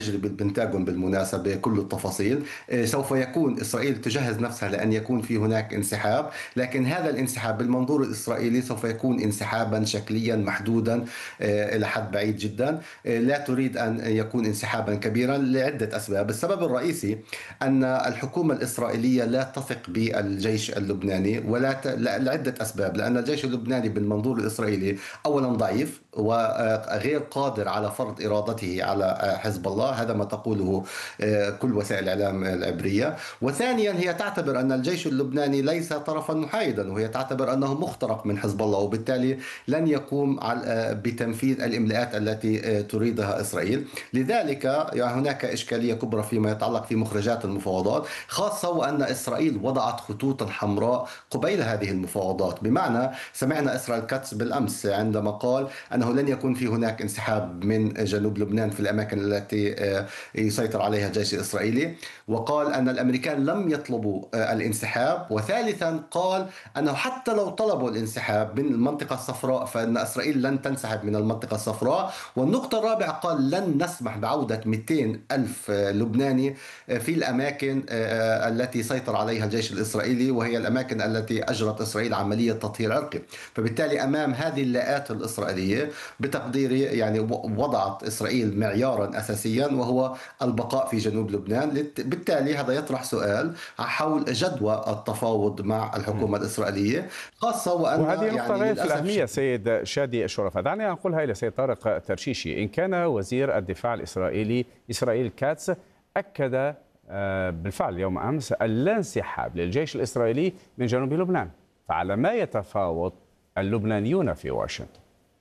يجري بالبنتاغون بالمناسبة كل التفاصيل. سوف يكون إسرائيل تجهز نفسها لأن يكون في هناك انسحاب، لكن هذا الانسحاب بالمنظور الإسرائيلي سوف يكون انسحابا شكليا محدودا إلى حد بعيد جدا. لا تريد أن يكون انسحابا كبيرا لعدة أسباب. السبب الرئيسي أن الحكومة الإسرائيلية لا تثق بالجيش اللبناني لعدة أسباب. لأن الجيش اللبناني بالمنظور الإسرائيلي أولا ضعيف وغير قادر على فرض إرادته على حزب الله، هذا ما تقوله كل وسائل الإعلام العبرية. وثانيا هي تعتبر أن الجيش اللبناني ليس طرفا محايدا، وهي تعتبر أنه مخترق من حزب الله، وبالتالي لن يقوم بتنفيذ الإملاءات التي تريدها إسرائيل. لذلك هناك إشكالية كبرى فيما يتعلق في مخرجات المفاوضات، خاصة وأن إسرائيل وضعت خطوطا حمراء قبيل هذه المفاوضات. بمعنى سمعنا إسرائيل كاتس بالأمس عندما قال أنه لن يكون في هناك انسحاب من جنوب لبنان في الأماكن التي يسيطر عليها الجيش الإسرائيلي، وقال أن الأمريكان لم يطلبوا الانسحاب. وثالثا قال أنه حتى لو طلبوا الانسحاب من المنطقة الصفراء فإن إسرائيل لن تنسحب من المنطقة الصفراء. والنقطة الرابعة قال لن نسمح بعودة 200 ألف لبناني في الأماكن التي سيطر عليها الجيش الإسرائيلي، وهي الأماكن التي أجرت إسرائيل عملية تطهير عرقي. فبالتالي أمام هذه اللاءات الإسرائيلية بتقديري يعني وضعت إسرائيل معيارا أساسيا وهو البقاء في جنوب لبنان. بالتالي هذا يطرح سؤال حول جدوى التفاوض مع الحكومة الإسرائيلية، خاصة وأن وهذه نقطة يعني غاية في للأسف الأهمية سيد شادي الشرفاء. دعني أنقلها إلى سيد طارق ترشيشي. إن كان وزير الدفاع الإسرائيلي إسرائيل كاتس أكد بالفعل يوم أمس الانسحاب للجيش الإسرائيلي من جنوب لبنان، فعلى ما يتفاوض اللبنانيون في واشنطن؟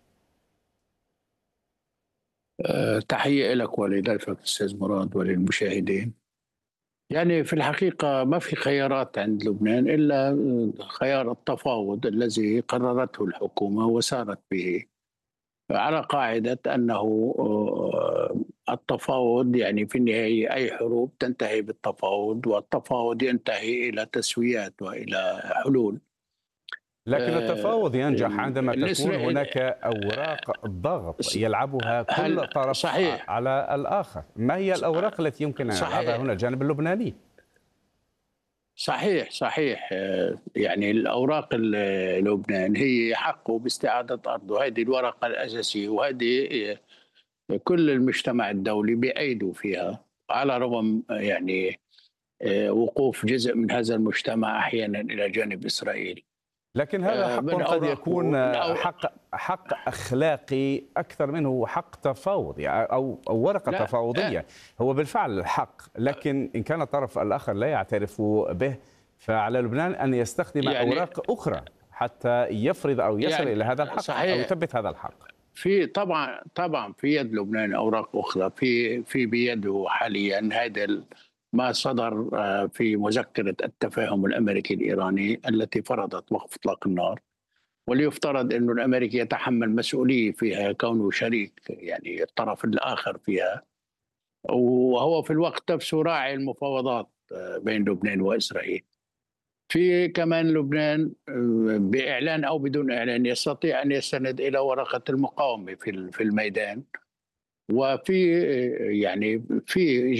تحية لك ولضيفك أستاذ مراد وللمشاهدين. يعني في الحقيقة ما في خيارات عند لبنان إلا خيار التفاوض الذي قررته الحكومة وسارت به، على قاعدة أنه التفاوض يعني في النهاية أي حروب تنتهي بالتفاوض، والتفاوض ينتهي إلى تسويات وإلى حلول. لكن التفاوض ينجح عندما تكون الإسرائيل هناك أوراق ضغط يلعبها كل طرف صحيح على الآخر. ما هي الأوراق التي يمكن أن يلعبها هنا الجانب اللبناني؟ صحيح يعني الأوراق لبنان هي حقه باستعادة أرضه، هذه الورقة الأساسية، وهذه كل المجتمع الدولي بأيده فيها، على رغم يعني وقوف جزء من هذا المجتمع أحيانا إلى جانب إسرائيل. لكن هذا حق من قد يكون أوراقه حق أخلاقي أكثر منه حق تفاوض، يعني أو ورقة تفاوضية. هو بالفعل حق، لكن إن كان الطرف الآخر لا يعترف به فعلى لبنان أن يستخدم يعني أوراق أخرى حتى يفرض أو يصل يعني إلى هذا الحق صحيح أو يثبت هذا الحق. في طبعا في يد لبنان اوراق اخرى، في بيده حاليا هذا ما صدر في مذكره التفاهم الامريكي الايراني التي فرضت وقف اطلاق النار، وليفترض انه الامريكي يتحمل مسؤوليه فيها كونه شريك يعني الطرف الاخر فيها، وهو في الوقت نفسه راعي المفاوضات بين لبنان واسرائيل. في كمان لبنان بإعلان أو بدون إعلان يستطيع أن يستند إلى ورقة المقاومة في الميدان، وفي يعني في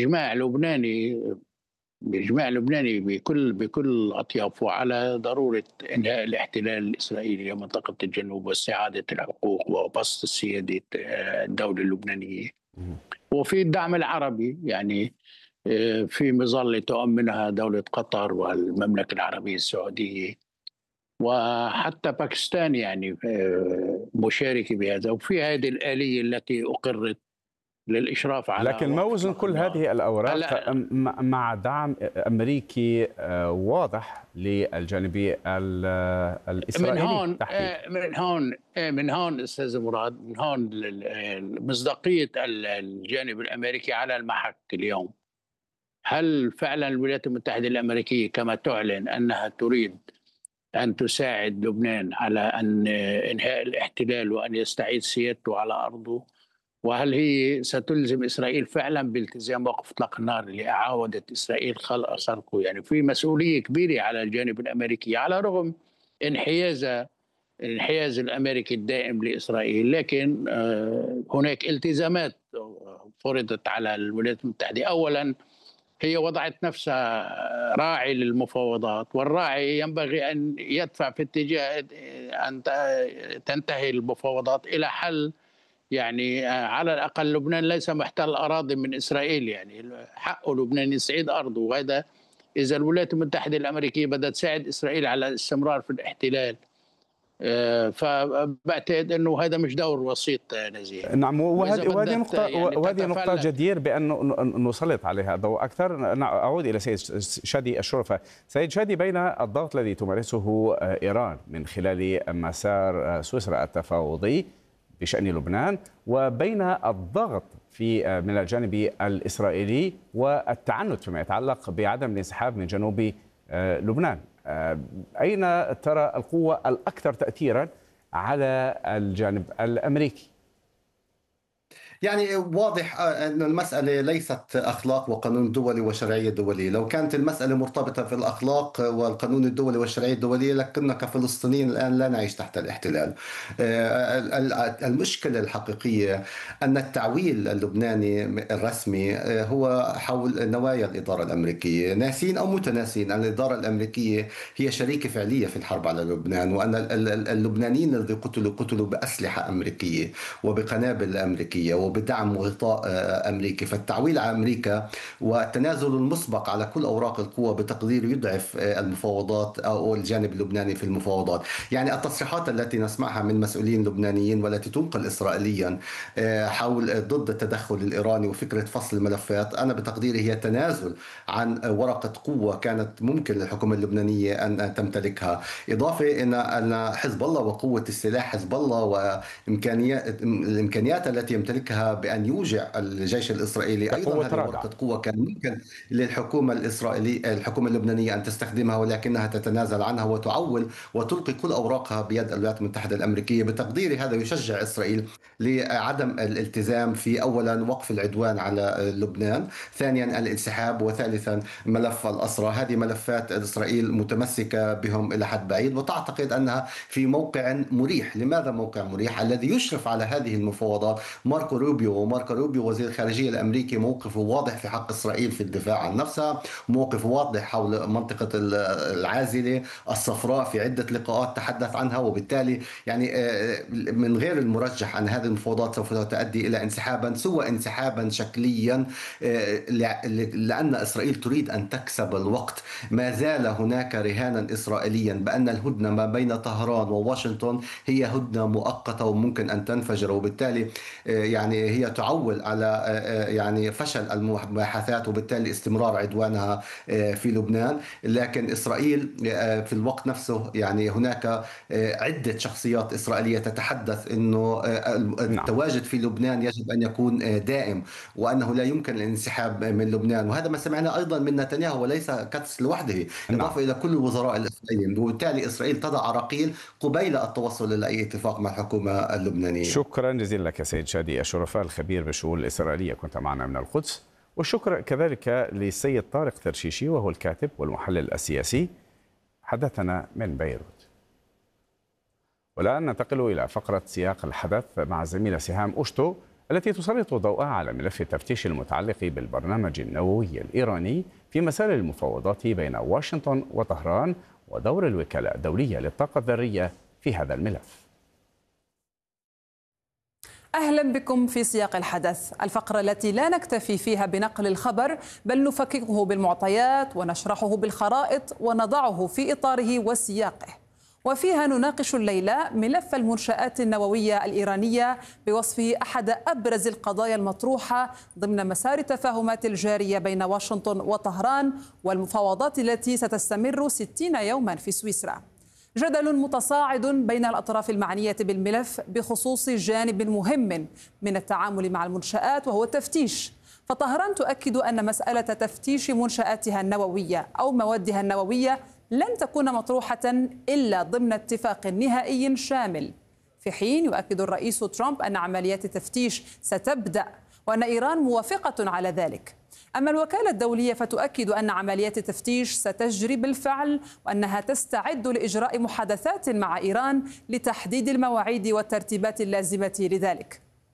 إجماع لبناني بكل أطيافه على ضرورة إنهاء الاحتلال الإسرائيلي لمنطقة الجنوب واستعادة الحقوق وبسط السيادة الدولة اللبنانية. وفي الدعم العربي يعني في مظلة تؤمنها دولة قطر والمملكة العربية السعودية، وحتى باكستان يعني مشاركة بهذا، وفي هذه الآلية التي أقرت للإشراف على لكن ما وزن كل هذه الأوراق مع دعم أمريكي واضح للجانب الإسرائيلي تحديدا؟ من هون أستاذ مراد، من هون مصداقية الجانب الأمريكي على المحك اليوم. هل فعلا الولايات المتحدة الأمريكية كما تعلن أنها تريد أن تساعد لبنان على أن إنهاء الاحتلال وأن يستعيد سيادته على أرضه؟ وهل هي ستلزم إسرائيل فعلا بالتزام وقف إطلاق النار لإعادة إسرائيل خلقه؟ يعني في مسؤولية كبيرة على الجانب الأمريكي على رغم الانحياز الأمريكي الدائم لإسرائيل، لكن هناك التزامات فرضت على الولايات المتحدة. أولا هي وضعت نفسها راعي للمفاوضات، والراعي ينبغي أن يدفع في اتجاه أن تنتهي المفاوضات إلى حل. يعني على الأقل لبنان ليس محتل أراضي من إسرائيل، يعني حق لبنان يستعيد أرضه، وهذا إذا الولايات المتحدة الأمريكية بدها تساعد إسرائيل على الاستمرار في الاحتلال. فبعتقد أنه هذا مش دور وسيط نزيه. نعم، وهذه نقطة يعني وهذه نقطة جدير بأن نسلط عليها الضوء أكثر. أعود إلى سيد شادي الشرفة. سيد شادي، بين الضغط الذي تمارسه إيران من خلال مسار سويسرا التفاوضي بشأن لبنان، وبين الضغط من الجانب الإسرائيلي والتعنت فيما يتعلق بعدم الانسحاب من جنوب لبنان، أين ترى القوة الأكثر تأثيرا على الجانب الأمريكي؟ يعني واضح أن المسألة ليست أخلاق وقانون دولي وشرعية دولية. لو كانت المسألة مرتبطة في الأخلاق والقانون الدولي والشرعية الدولية لكنا كفلسطينيين الآن لا نعيش تحت الاحتلال. المشكلة الحقيقية أن التعويل اللبناني الرسمي هو حول نوايا الإدارة الأمريكية، ناسين أو متناسين أن الإدارة الأمريكية هي شريكة فعلية في الحرب على لبنان، وأن اللبنانيين الذين قتلوا بأسلحة أمريكية وبقنابل أمريكية وبدعم وغطاء أمريكي. فالتعويل على أمريكا والتنازل المسبق على كل أوراق القوة بتقدير يضعف المفاوضات أو الجانب اللبناني في المفاوضات. يعني التصريحات التي نسمعها من مسؤولين لبنانيين والتي تنقل إسرائيليا حول ضد التدخل الإيراني وفكرة فصل الملفات، أنا بتقديري هي تنازل عن ورقة قوة كانت ممكن للحكومة اللبنانية أن تمتلكها، إضافة أن حزب الله وقوة السلاح حزب الله والإمكانيات التي يمتلكها بأن يوجع الجيش الإسرائيلي أيضا هذه ورقة قوة كان ممكن للحكومة الحكومة اللبنانية أن تستخدمها، ولكنها تتنازل عنها وتعول وتلقي كل أوراقها بيد الولايات المتحدة الأمريكية. بتقديري هذا يشجع إسرائيل لعدم الالتزام في أولا وقف العدوان على لبنان، ثانيا الانسحاب، وثالثا ملف الأسرى. هذه ملفات إسرائيل متمسكة بهم إلى حد بعيد وتعتقد أنها في موقع مريح. لماذا موقع مريح؟ الذي يشرف على هذه المفاوضات ماركو روبيو وزير الخارجية الأمريكي موقفه واضح في حق إسرائيل في الدفاع عن نفسها، موقف واضح حول منطقة العازلة الصفراء في عدة لقاءات تحدث عنها. وبالتالي يعني من غير المرجح أن هذه المفاوضات سوف تؤدي إلى انسحابا سوى انسحابا شكليا، لأن إسرائيل تريد أن تكسب الوقت. ما زال هناك رهانا إسرائيليا بأن الهدنة ما بين طهران وواشنطن هي هدنة مؤقتة وممكن أن تنفجر، وبالتالي يعني هي تعول على يعني فشل المباحثات وبالتالي استمرار عدوانها في لبنان. لكن إسرائيل في الوقت نفسه يعني هناك عدة شخصيات إسرائيلية تتحدث أنه التواجد في لبنان يجب أن يكون دائم وأنه لا يمكن الانسحاب من لبنان. وهذا ما سمعناه أيضا من نتنياهو وليس كاتس لوحده، إضافة إلى كل الوزراء الإسرائيليين. وبالتالي إسرائيل تضع عراقيل قبيل التوصل إلى أي اتفاق مع الحكومة اللبنانية. شكرا جزيلا لك سيد شادي الشرفاء الخبير بالشؤون الإسرائيلية، كنت معنا من القدس. والشكر كذلك للسيد طارق ترشيشي وهو الكاتب والمحلل السياسي حدثنا من بيروت. والآن ننتقل إلى فقرة سياق الحدث مع الزميلة سهام أشتو التي تسلط ضوءها على ملف التفتيش المتعلق بالبرنامج النووي الإيراني في مسار المفاوضات بين واشنطن وطهران ودور الوكالة الدولية للطاقة الذرية في هذا الملف. أهلا بكم في سياق الحدث، الفقرة التي لا نكتفي فيها بنقل الخبر بل نفككه بالمعطيات ونشرحه بالخرائط ونضعه في إطاره وسياقه. وفيها نناقش الليلة ملف المنشآت النووية الإيرانية بوصفه أحد أبرز القضايا المطروحة ضمن مسار التفاهمات الجارية بين واشنطن وطهران والمفاوضات التي ستستمر 60 يوما في سويسرا. جدل متصاعد بين الأطراف المعنية بالملف بخصوص جانب مهم من التعامل مع المنشآت وهو التفتيش. فطهران تؤكد أن مسألة تفتيش منشآتها النووية أو موادها النووية لن تكون مطروحة إلا ضمن اتفاق نهائي شامل، في حين يؤكد الرئيس ترامب أن عمليات التفتيش ستبدأ وأن إيران موافقة على ذلك. أما الوكالة الدولية فتؤكد أن عمليات التفتيش ستجري بالفعل وأنها تستعد لإجراء محادثات مع إيران لتحديد المواعيد والترتيبات اللازمة لذلك.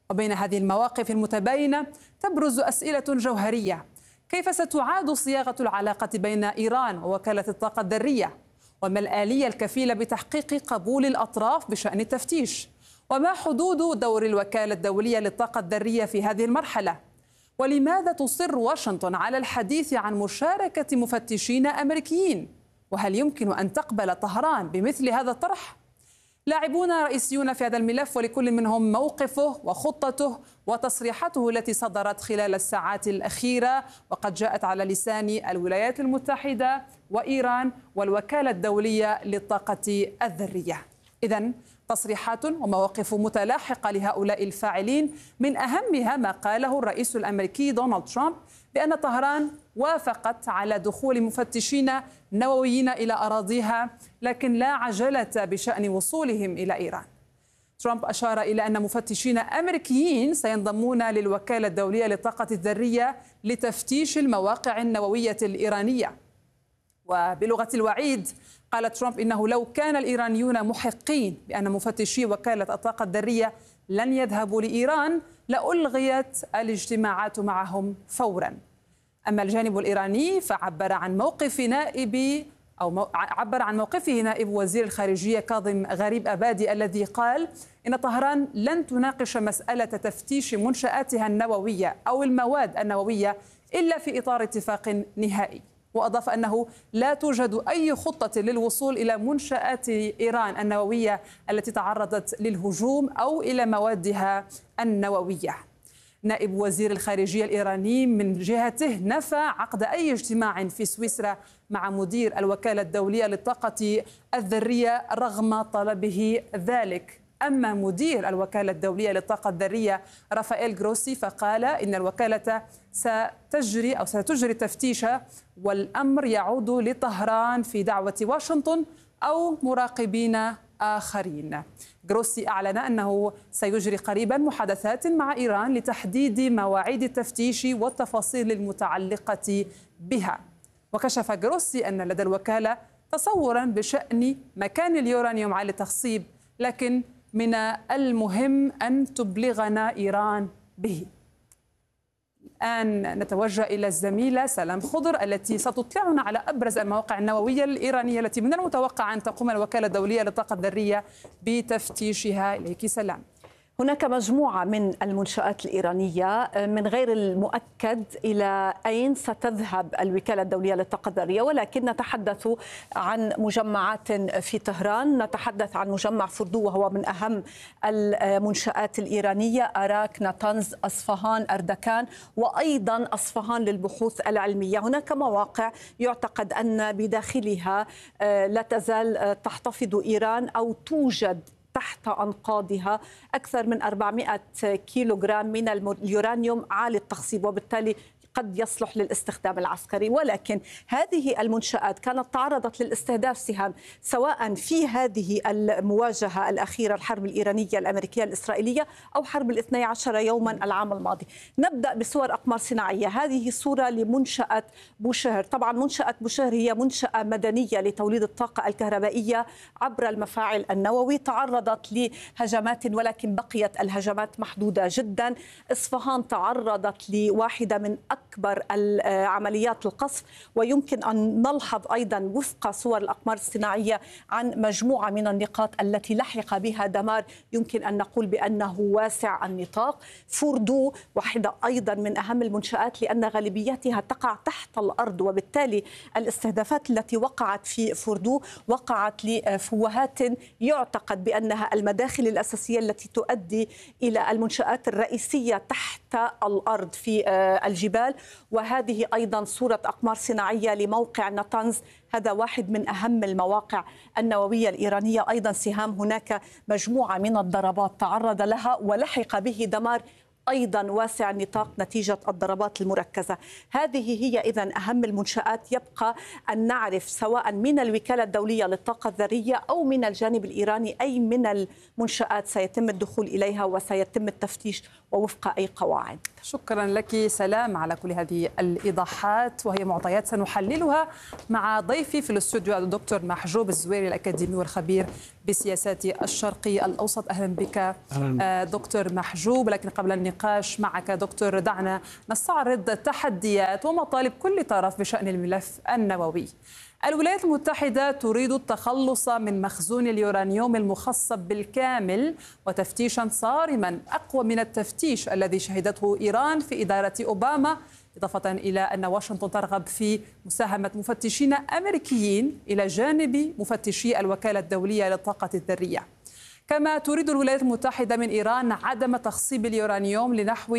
وبين هذه المواقف المتباينة تبرز أسئلة جوهرية: كيف ستعاد صياغة العلاقة بين إيران ووكالة الطاقة الذرية؟ وما الآلية الكفيلة بتحقيق قبول الأطراف بشأن التفتيش؟ وما حدود دور الوكالة الدولية للطاقة الذرية في هذه المرحلة؟ ولماذا تصر واشنطن على الحديث عن مشاركة مفتشين أمريكيين؟ وهل يمكن أن تقبل طهران بمثل هذا الطرح؟ لاعبون رئيسيون في هذا الملف، ولكل منهم موقفه وخطته وتصريحاته التي صدرت خلال الساعات الأخيرة، وقد جاءت على لسان الولايات المتحدة وإيران والوكالة الدولية للطاقة الذرية. إذن تصريحات ومواقف متلاحقة لهؤلاء الفاعلين، من أهمها ما قاله الرئيس الأمريكي دونالد ترامب بأن طهران وافقت على دخول مفتشين نوويين إلى أراضيها، لكن لا عجلة بشأن وصولهم إلى إيران. ترامب أشار إلى أن مفتشين أمريكيين سينضمون للوكالة الدولية للطاقة الذرية لتفتيش المواقع النووية الإيرانية. وبلغة الوعيد قال ترامب إنه لو كان الإيرانيون محقين بأن مفتشي وكالة الطاقة الذرية لن يذهبوا لإيران لألغيت الاجتماعات معهم فورا. أما الجانب الإيراني فعبر عن موقفه نائب وزير الخارجية كاظم غريب أبادي، الذي قال إن طهران لن تناقش مسألة تفتيش منشآتها النووية أو المواد النووية إلا في إطار اتفاق نهائي. وأضاف أنه لا توجد أي خطة للوصول إلى منشآت إيران النووية التي تعرضت للهجوم أو إلى موادها النووية. نائب وزير الخارجية الإيراني من جهته نفى عقد أي اجتماع في سويسرا مع مدير الوكالة الدولية للطاقة الذرية رغم طلبه ذلك. أما مدير الوكالة الدولية للطاقة الذرية رافائيل جروسي فقال إن الوكالة ستجري التفتيش، والأمر يعود لطهران في دعوة واشنطن أو مراقبين آخرين. جروسي أعلن أنه سيجري قريبا محادثات مع إيران لتحديد مواعيد التفتيش والتفاصيل المتعلقة بها. وكشف جروسي أن لدى الوكالة تصورا بشأن مكان اليورانيوم عالي التخصيب، لكن من المهم أن تبلغنا إيران به. الآن نتوجه إلى الزميلة سلام خضر التي ستطلعنا على أبرز المواقع النووية الإيرانية التي من المتوقع أن تقوم الوكالة الدولية للطاقة الذرية بتفتيشها. إليك سلام. هناك مجموعة من المنشآت الإيرانية، من غير المؤكد إلى أين ستذهب الوكالة الدولية للطاقة الذرية، ولكن نتحدث عن مجمعات في طهران، نتحدث عن مجمع فردو وهو من أهم المنشآت الإيرانية، أراك، ناتنز، أصفهان، أردكان، وأيضا أصفهان للبحوث العلمية. هناك مواقع يعتقد أن بداخلها لا تزال تحتفظ إيران أو توجد تحت أنقاضها أكثر من 400 كيلوغرام من اليورانيوم عالي التخصيب، وبالتالي قد يصلح للاستخدام العسكري. ولكن هذه المنشآت كانت تعرضت للاستهداف سهام، سواء في هذه المواجهة الأخيرة، الحرب الإيرانية الأمريكية الإسرائيلية، أو حرب الاثني عشر يوما العام الماضي. نبدأ بصور أقمار صناعية. هذه صورة لمنشأة بوشهر. طبعا منشأة بوشهر هي منشأة مدنية لتوليد الطاقة الكهربائية عبر المفاعل النووي، تعرضت لهجمات ولكن بقيت الهجمات محدودة جدا. إصفهان تعرضت لواحدة من أكبر عمليات القصف، ويمكن أن نلحظ أيضا وفق صور الأقمار الصناعية عن مجموعة من النقاط التي لحق بها دمار يمكن أن نقول بأنه واسع النطاق. فوردو واحدة أيضا من أهم المنشآت لأن غالبيتها تقع تحت الأرض، وبالتالي الاستهدافات التي وقعت في فوردو وقعت لفوهات يعتقد بأنها المداخل الأساسية التي تؤدي إلى المنشآت الرئيسية تحت الأرض في الجبال. وهذه أيضا صورة أقمار صناعية لموقع ناتنز، هذا واحد من أهم المواقع النووية الإيرانية. أيضا سهام هناك مجموعة من الضربات تعرض لها ولحق به دمار أيضا واسع النطاق نتيجة الضربات المركزة. هذه هي إذن أهم المنشآت. يبقى أن نعرف سواء من الوكالة الدولية للطاقة الذرية أو من الجانب الإيراني أي من المنشآت سيتم الدخول إليها وسيتم التفتيش ووفق أي قواعد. شكرا لك سلام على كل هذه الإيضاحات، وهي معطيات سنحللها مع ضيفي في الاستوديو الدكتور محجوب الزويري الأكاديمي والخبير بسياسات الشرق الأوسط. أهلا بك دكتور محجوب. لكن قبل النقاش معك دكتور دعنا نستعرض تحديات ومطالب كل طرف بشأن الملف النووي. الولايات المتحدة تريد التخلص من مخزون اليورانيوم المخصب بالكامل وتفتيشا صارما أقوى من التفتيش الذي شهدته إيران في إدارة أوباما، إضافة إلى أن واشنطن ترغب في مساهمة مفتشين أمريكيين إلى جانب مفتشي الوكالة الدولية للطاقة الذرية. كما تريد الولايات المتحدة من إيران عدم تخصيب اليورانيوم لنحو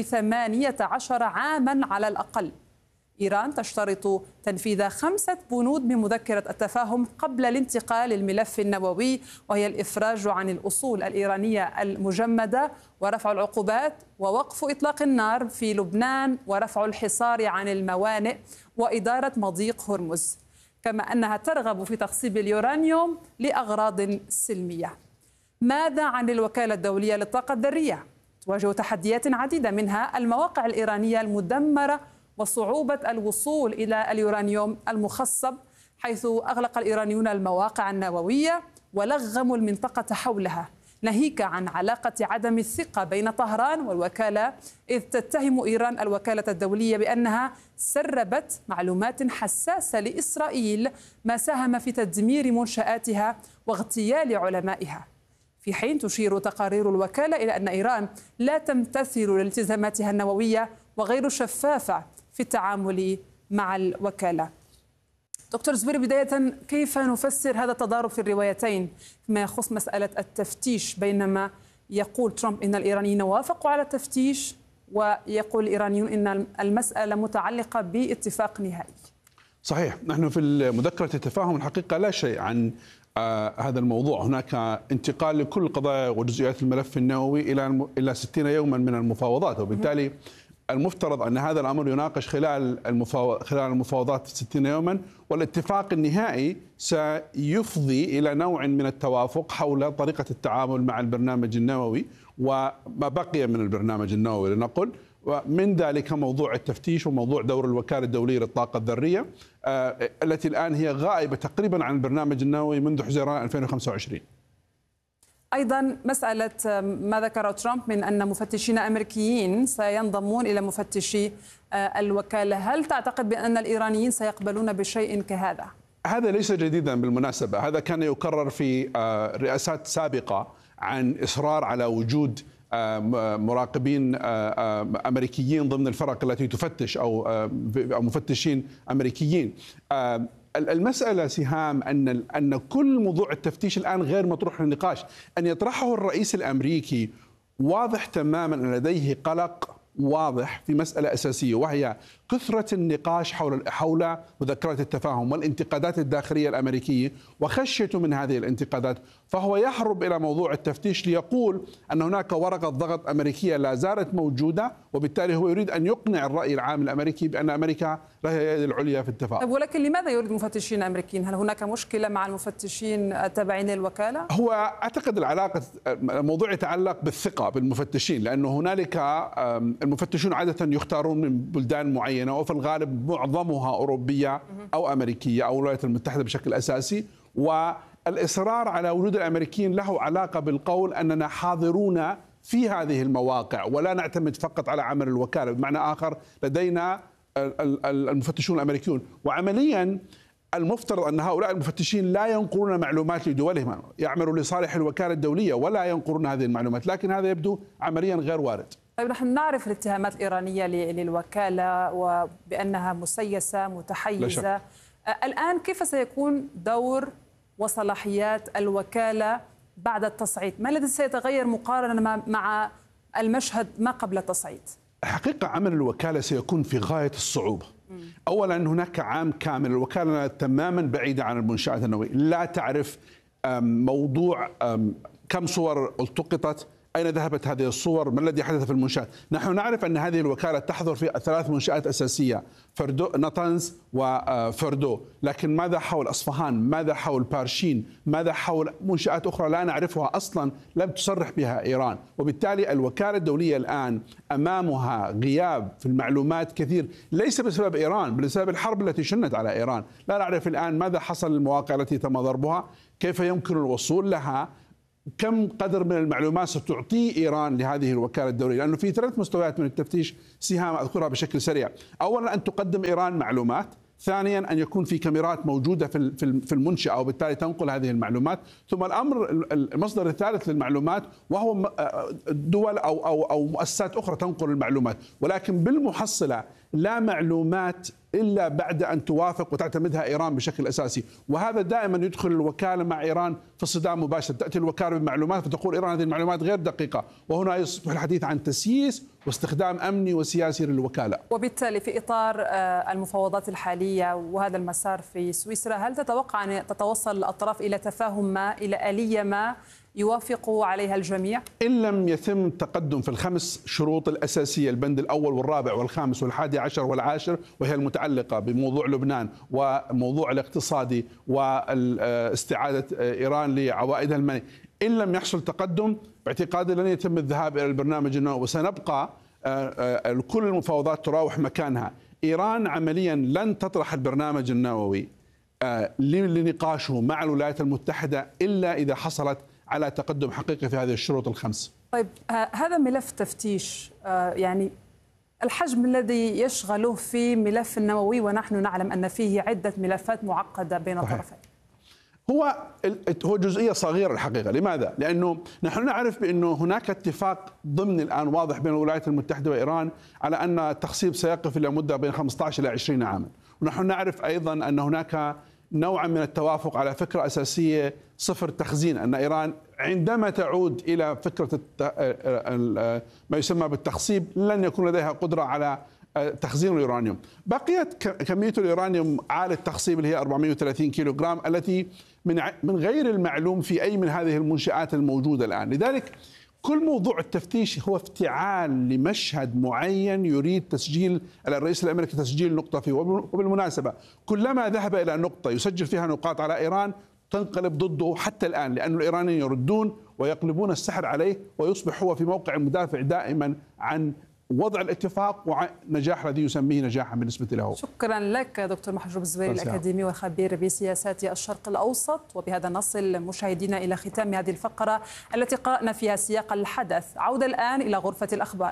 18 عاما على الأقل. إيران تشترط تنفيذ 5 بنود من مذكرة التفاهم قبل الانتقال للملف النووي، وهي الإفراج عن الأصول الإيرانية المجمدة ورفع العقوبات ووقف إطلاق النار في لبنان ورفع الحصار عن الموانئ وإدارة مضيق هرمز، كما أنها ترغب في تخصيب اليورانيوم لأغراض سلمية. ماذا عن الوكالة الدولية للطاقة الذرية؟ تواجه تحديات عديدة، منها المواقع الإيرانية المدمرة وصعوبة الوصول إلى اليورانيوم المخصب، حيث أغلق الإيرانيون المواقع النووية ولغموا المنطقة حولها، ناهيك عن علاقة عدم الثقة بين طهران والوكالة، إذ تتهم إيران الوكالة الدولية بأنها سربت معلومات حساسة لإسرائيل، ما ساهم في تدمير منشآتها واغتيال علمائها. في حين تشير تقارير الوكالة إلى أن إيران لا تمتثل لالتزاماتها النووية وغير شفافة في التعامل مع الوكالة. دكتور زويري، بداية كيف نفسر هذا التضارب في الروايتين فيما يخص مسألة التفتيش، بينما يقول ترامب إن الإيرانيين وافقوا على التفتيش ويقول الإيرانيون إن المسألة متعلقة باتفاق نهائي؟ صحيح، نحن في مذكرة التفاهم الحقيقة لا شيء عن هذا الموضوع. هناك انتقال لكل قضايا وجزئيات الملف النووي إلى 60 يوما من المفاوضات، وبالتالي المفترض أن هذا الأمر يناقش خلال المفاوضات 60 يوما، والاتفاق النهائي سيفضي إلى نوع من التوافق حول طريقة التعامل مع البرنامج النووي وما بقي من البرنامج النووي لنقل، ومن ذلك موضوع التفتيش وموضوع دور الوكالة الدولية للطاقة الذرية التي الآن هي غائبة تقريبا عن البرنامج النووي منذ حزيران 2025. أيضا مسألة ما ذكره ترامب من أن مفتشين أمريكيين سينضمون إلى مفتشي الوكالة، هل تعتقد بأن الإيرانيين سيقبلون بشيء كهذا؟ هذا ليس جديدا بالمناسبة، هذا كان يكرر في رئاسات سابقة عن إصرار على وجود مراقبين أمريكيين ضمن الفرق التي تفتش أو مفتشين أمريكيين. المسألة سهام أن كل موضوع التفتيش الآن غير مطروح للنقاش. أن يطرحه الرئيس الأمريكي واضح تماما أن لديه قلق واضح في مسألة أساسية، وهي كثرة النقاش حول مذكرة التفاهم والانتقادات الداخلية الأمريكية وخشيته من هذه الانتقادات، فهو يهرب إلى موضوع التفتيش ليقول أن هناك ورقة ضغط أمريكية لا زالت موجودة، وبالتالي هو يريد أن يقنع الرأي العام الأمريكي بأن أمريكا لها اليد العليا في التفاهم. ولكن لماذا يريد مفتشين أمريكيين؟ هل هناك مشكلة مع المفتشين التابعين للوكالة؟ هو أعتقد الموضوع يتعلق بالثقة بالمفتشين، لأنه هنالك المفتشون عادة يختارون من بلدان معينة، وفي الغالب معظمها أوروبية أو أمريكية أو الولايات المتحدة بشكل أساسي، والإصرار على وجود الأمريكيين له علاقة بالقول أننا حاضرون في هذه المواقع ولا نعتمد فقط على عمل الوكالة. بمعنى آخر لدينا المفتشون الأمريكيون، وعمليا المفترض أن هؤلاء المفتشين لا ينقلون معلومات لدولهم، يعملوا لصالح الوكالة الدولية ولا ينقلون هذه المعلومات، لكن هذا يبدو عمليا غير وارد. طيب، نحن نعرف الاتهامات الإيرانية للوكالة وبأنها مسيسة متحيزة. الآن كيف سيكون دور وصلاحيات الوكالة بعد التصعيد؟ ما الذي سيتغير مقارنة مع المشهد ما قبل التصعيد؟ الحقيقة عمل الوكالة سيكون في غاية الصعوبة. أولا هناك عام كامل الوكالة تماما بعيدة عن المنشآت النووية، لا تعرف موضوع كم صور التقطت، أين ذهبت هذه الصور؟ ما الذي حدث في المنشآت؟ نحن نعرف أن هذه الوكالة تحظر في 3 منشآت أساسية، نطنز وفردو، لكن ماذا حول أصفهان؟ ماذا حول بارشين؟ ماذا حول منشآت أخرى لا نعرفها أصلا لم تصرح بها إيران؟ وبالتالي الوكالة الدولية الآن أمامها غياب في المعلومات كثير، ليس بسبب إيران بل بسبب الحرب التي شنت على إيران. لا نعرف الآن ماذا حصل للمواقع التي تم ضربها، كيف يمكن الوصول لها، كم قدر من المعلومات ستعطي إيران لهذه الوكالة الدولية، لأنه في 3 مستويات من التفتيش سهام أذكرها بشكل سريع. أولا أن تقدم إيران معلومات، ثانيا أن يكون في كاميرات موجودة في المنشأة وبالتالي تنقل هذه المعلومات، ثم المصدر الثالث للمعلومات وهو دول أو مؤسسات أخرى تنقل المعلومات، ولكن بالمحصلة لا معلومات إلا بعد أن توافق وتعتمدها إيران بشكل أساسي، وهذا دائما يدخل الوكالة مع إيران في صدام مباشر. تأتي الوكالة بمعلومات فتقول إيران هذه المعلومات غير دقيقة، وهنا يصبح الحديث عن تسييس واستخدام أمني وسياسي للوكالة. وبالتالي في إطار المفاوضات الحالية وهذا المسار في سويسرا، هل تتوقع أن تتوصل الأطراف إلى تفاهم ما، إلى آلية ما يوافق عليها الجميع؟ إن لم يتم تقدم في ال5 شروط الأساسية، البند الأول والرابع والخامس والحادي عشر والعاشر، وهي المتعلقة بموضوع لبنان وموضوع الاقتصادي واستعادة إيران لعوائدها المالية، إن لم يحصل تقدم باعتقادي لن يتم الذهاب إلى البرنامج النووي، وسنبقى كل المفاوضات تراوح مكانها. إيران عمليا لن تطرح البرنامج النووي لنقاشه مع الولايات المتحدة إلا إذا حصلت على تقدم حقيقي في هذه الشروط ال5. طيب هذا ملف تفتيش، يعني الحجم الذي يشغله في ملف النووي، ونحن نعلم أن فيه عدة ملفات معقدة بين الطرفين. هو جزئية صغيرة الحقيقة. لماذا؟ لأنه نحن نعرف بأنه هناك اتفاق ضمن الآن واضح بين الولايات المتحدة وإيران على أن التخصيب سيقف إلى مدة بين 15 إلى 20 عاما، ونحن نعرف أيضا أن هناك نوعا من التوافق على فكرة أساسية صفر تخزين، أن إيران عندما تعود إلى فكرة ما يسمى بالتخصيب لن يكون لديها قدرة على تخزين اليورانيوم. بقيت كمية اليورانيوم عالية التخصيب اللي هي 430 كيلو جرام، التي من غير المعلوم في أي من هذه المنشآت الموجودة الآن. لذلك كل موضوع التفتيش هو افتعال لمشهد معين يريد تسجيل الرئيس الأمريكي تسجيل نقطة فيه. وبالمناسبة كلما ذهب إلى نقطة يسجل فيها نقاط على إيران تنقلب ضده حتى الآن، لأن الإيرانيين يردون ويقلبون السحر عليه، ويصبح هو في موقع المدافع دائما عن وضع الاتفاق ونجاح الذي يسميه نجاحا بالنسبة له. شكرا لك دكتور محجوب الزبيري، الأكاديمي والخبير بسياسات الشرق الأوسط. وبهذا نصل مشاهدينا إلى ختام هذه الفقرة التي قرأنا فيها سياق الحدث. عودة الآن إلى غرفة الأخبار.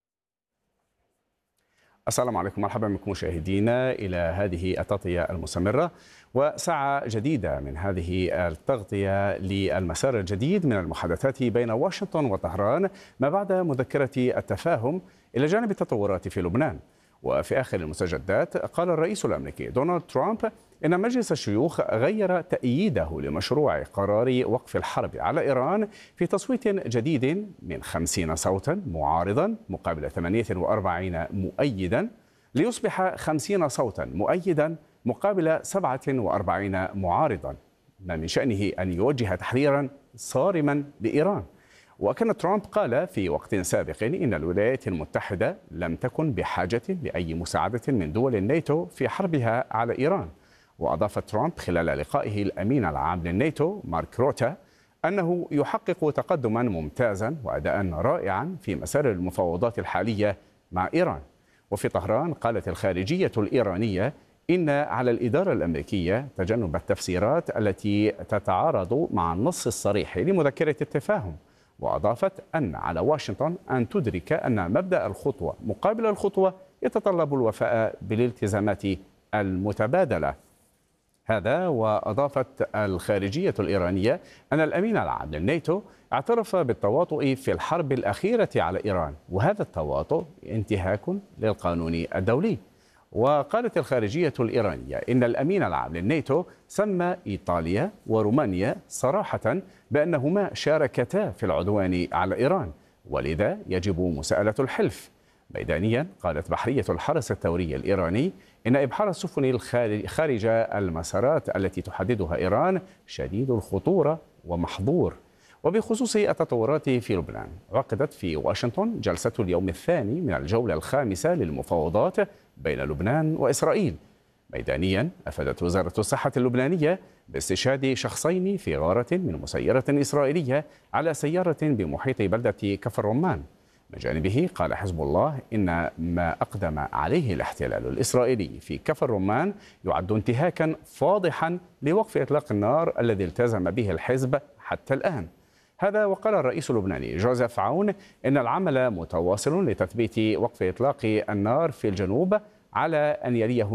السلام عليكم، مرحبا بكم مشاهدينا إلى هذه التغطية المستمرة وساعة جديدة من هذه التغطية للمسار الجديد من المحادثات بين واشنطن وطهران ما بعد مذكرة التفاهم إلى جانب التطورات في لبنان. وفي آخر المستجدات قال الرئيس الأمريكي دونالد ترامب إن مجلس الشيوخ غير تأييده لمشروع قرار وقف الحرب على إيران في تصويت جديد من 50 صوتا معارضا مقابل 48 مؤيدا، ليصبح 50 صوتا مؤيدا مقابل 47 معارضا، ما من شأنه أن يوجه تحذيرا صارما لإيران. وكان ترامب قال في وقت سابق إن الولايات المتحدة لم تكن بحاجة لأي مساعدة من دول الناتو في حربها على إيران. وأضاف ترامب خلال لقائه الأمين العام للناتو مارك روتا أنه يحقق تقدما ممتازا وأداء رائعا في مسار المفاوضات الحالية مع إيران. وفي طهران قالت الخارجية الإيرانية إن على الإدارة الأمريكية تجنب التفسيرات التي تتعارض مع النص الصريح لمذكرة التفاهم. وأضافت أن على واشنطن أن تدرك أن مبدأ الخطوة مقابل الخطوة يتطلب الوفاء بالالتزامات المتبادلة. هذا وأضافت الخارجية الإيرانية أن الأمين العام للناتو اعترف بالتواطؤ في الحرب الأخيرة على إيران، وهذا التواطؤ انتهاك للقانون الدولي. وقالت الخارجية الإيرانية إن الأمين العام للناتو سمى إيطاليا ورومانيا صراحة بأنهما شاركتا في العدوان على إيران، ولذا يجب مساءلة الحلف. ميدانيا قالت بحرية الحرس الثوري الإيراني إن إبحار السفن خارج المسارات التي تحددها إيران شديد الخطورة ومحظور. وبخصوص التطورات في لبنان، عقدت في واشنطن جلسة اليوم الثاني من الجولة الخامسة للمفاوضات بين لبنان وإسرائيل. ميدانيا أفادت وزارة الصحة اللبنانية باستشهاد شخصين في غارة من مسيرة إسرائيلية على سيارة بمحيط بلدة كفر رمان. من جانبه قال حزب الله إن ما أقدم عليه الاحتلال الإسرائيلي في كفر رمان يعد انتهاكا فاضحا لوقف إطلاق النار الذي التزم به الحزب حتى الآن. هذا وقال الرئيس اللبناني جوزيف عون إن العمل متواصل لتثبيت وقف إطلاق النار في الجنوب على أن يليه